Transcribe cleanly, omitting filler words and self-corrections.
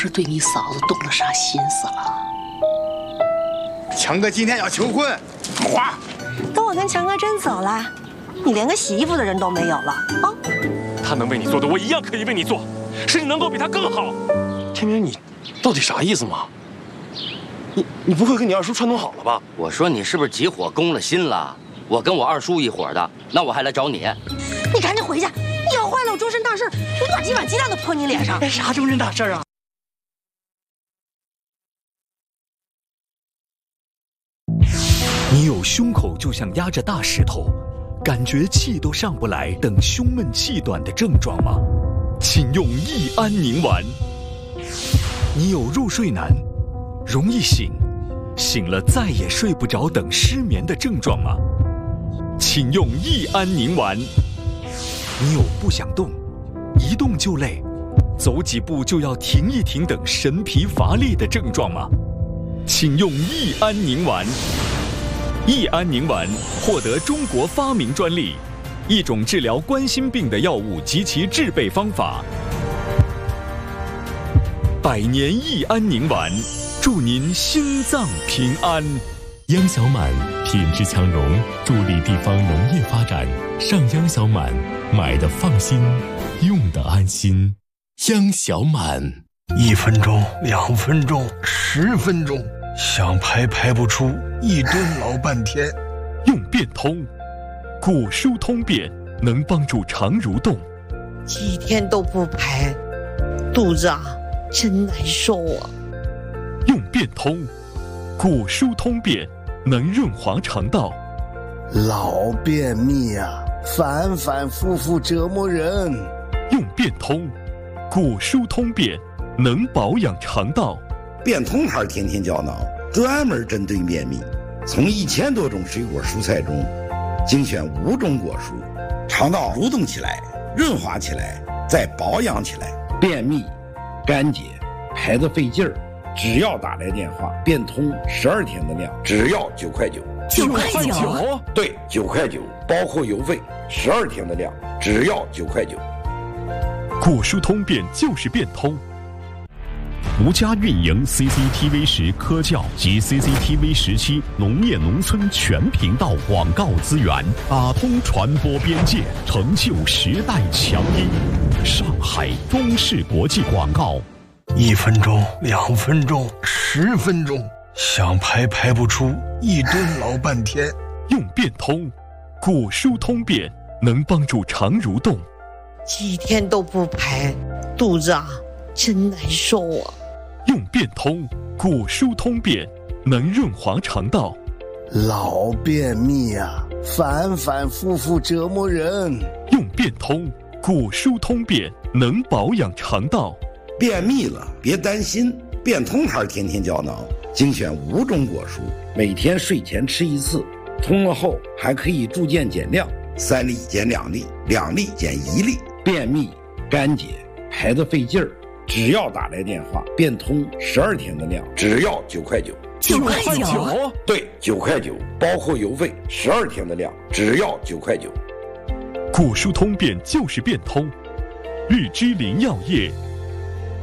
是对你嫂子动了啥心思了？ 强哥今天要求婚，花。 等我跟强哥真走了，你连个洗衣服的人都没有了啊！ 他能为你做的，我一样可以为你做，甚至能够比他更好。 天明，你到底啥意思嘛？你不会跟你二叔串通好了吧？ 我说你是不是急火攻了心了？我跟我二叔一伙的，那我还来找你？ 你赶紧回去，你要坏了我终身大事，我把几碗鸡蛋都泼你脸上。 啥终身大事啊？ 你有胸口就像压着大石头，感觉气都上不来等胸闷气短的症状吗？请用益安宁丸。你有入睡难、容易醒、醒了再也睡不着等失眠的症状吗？请用益安宁丸。你有不想动、一动就累、走几步就要停一停等神疲乏力的症状吗？请用益安宁丸。益安宁丸获得中国发明专利，一种治疗冠心病的药物及其制备方法。100年益安宁丸，祝您心脏平安。 秧小满品质强农，助力地方农业发展。上秧小满，买的放心，用的安心。秧小满 ，1分钟、2分钟、10分钟，想排不出，一蹲老半天。 用变通，骨疏通便，能帮助肠蠕动。 几天都不排，肚子真难受啊。 用变通，骨疏通便，能润滑肠道。 老便秘反反复复折磨人。 用变通，骨疏通便，能保养肠道。 变通牌天天胶囊，专门针对便秘，从1000多种水果蔬菜中精选5种果蔬，肠道蠕动起来，润滑起来，再保养起来。便秘、干结、排得费劲儿，只要打来电话，变通12天的量，只要9块9。 9块9？ 对，9块9，包括邮费，12天的量，只要9块9。 骨疏通便就是变通。 独家运营 CCTV10科教及 CCTV17农业农村全频道广告资源，打通传播边界，成就时代强音。上海中视国际广告。 1分钟、2分钟、10分钟，想排不出，一蹲老半天。 用变通，骨疏通便，能帮助肠蠕动。 几天都不排，肚子真难受啊。 用变通，骨疏通便，能润滑肠道。 老便秘反反复复折磨人。 用变通，骨疏通便，能保养肠道。 便秘了别担心，变通牌天天胶囊，精选5种果蔬，每天睡前吃1次，通了后还可以逐渐减量，3粒减2粒，2粒减1粒。便秘、干结、排得费劲儿，只要打来电话，变通12天的量，只要9块9。 9块9？ 对，9块9，包括邮费12天的量，只要9块9。 骨疏通便就是变通。日之林药业